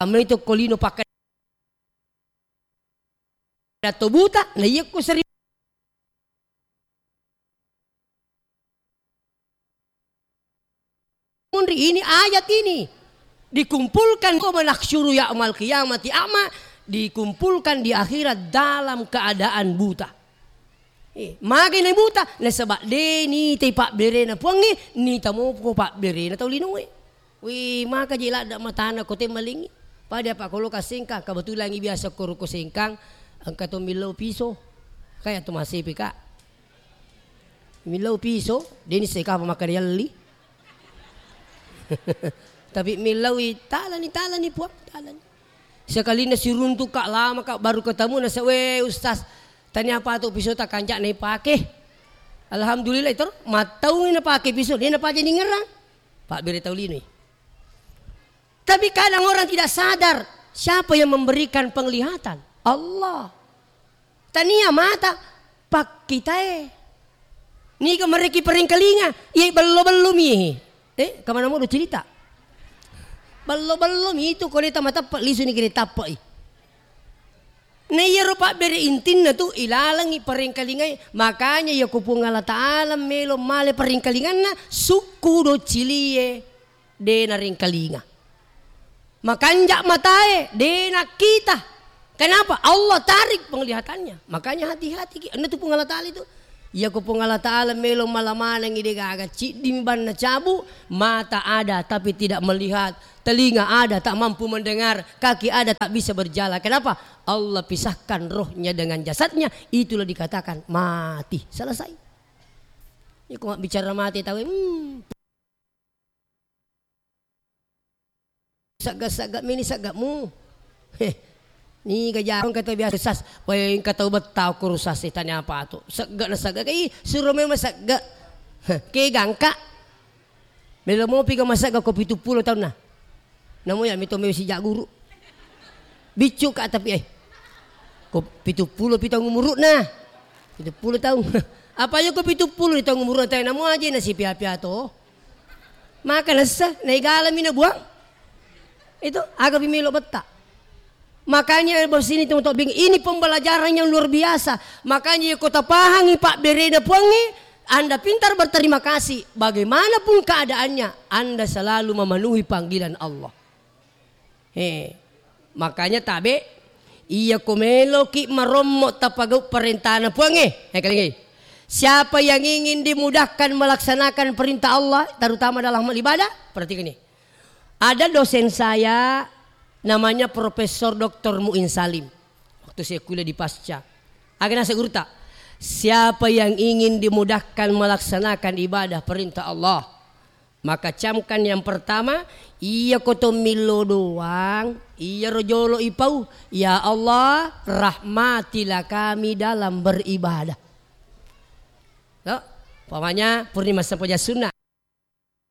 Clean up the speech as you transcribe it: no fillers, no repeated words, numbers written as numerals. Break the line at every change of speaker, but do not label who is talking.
Kami itu kolino pakai atau buta, nah iya ku sering. Ini ayat ini dikumpulkan kau menaksyuru ya'mal qiyamati a'ma, dikumpulkan di akhirat dalam keadaan buta. Makin na buta na sabak de ni tay pak bere na puangi ni tamo ko pak bere na taulinong maka jila da matana ko te malingi pada pa kolo kasingka kebetulan biasa ko singkang ang katong milaw piso kaya tumasipi ka milaw piso dini sa ka pamakaryali tapi milaw talani puak talani sekali na siruntuk ka lama ka baru ketemu na sa ustaz tanya apa tu piso tak kanjak na ipake. Alhamdulillah itu matau na pake piso dia na pa jadi ngerang. Pak beri tahu lini. Tapi kadang orang tidak sadar siapa yang memberikan penglihatan? Allah. Tania mata pak kita ni ke mereka pering kelinga. Belum ye. Kemana mau cerita? Belum itu kalau kita mata lisu ni kira tapai. Naya rupa beri intin na tu ilalangi paringkalingay makanya ya kupung Allah Ta'ala melo male paringkalingan na suku do cilie de na ringkalinga makanya matae de na kita kenapa Allah tarik penglihatannya makanya hati-hati anda tu pung Allah Ta'ala itu ya kupung Allah Ta'ala melo malaman yang ide gaga dimban na cabu mata ada tapi tidak melihat telinga ada tak mampu mendengar, kaki ada tak bisa berjalan. Kenapa? Allah pisahkan rohnya dengan jasadnya. Itulah dikatakan mati. Selesai. Ini kok bicara mati tahu? Sagak-sagak mini sagakmu. Ni gajarong kata biasa sas. Wah kata betau kurusas tanya apa tu? Sagak na sagak. Suruh memang sagak. Kaya gangka. Bila mau pergi masak kau 70 tahun nah. Namanya mito may si guru. Bicu ka tapi ko 70 pitong umurut na. 70 tahun. Apa yo ko 70 itong umurut tayo namo aja na si pia-pia to. Maka nasa naigala mina buang. Itu agak pimilo beta. Makanya bos ini tunggu ini pembelajaran yang luar biasa. Makanya ko tapahangi Pak Berena puangi. Anda pintar berterima kasih. Bagaimanapun keadaannya, Anda selalu memenuhi panggilan Allah. Makanya tabe iya kumelo ki marommo tapagaw perintah puangi. Siapa yang ingin dimudahkan melaksanakan perintah Allah terutama dalam ibadah, perhatikan ini. Ada dosen saya namanya Profesor Dr. Muin Salim. Waktu saya kuliah di Pasca. Agak nasa gurta. Siapa yang ingin dimudahkan melaksanakan ibadah perintah Allah, maka camkan yang pertama, iya kotomilo doang, iya rojolo ipau, ya Allah rahmatilah kami dalam beribadah. Pokoknya purnima sempoja sunnah.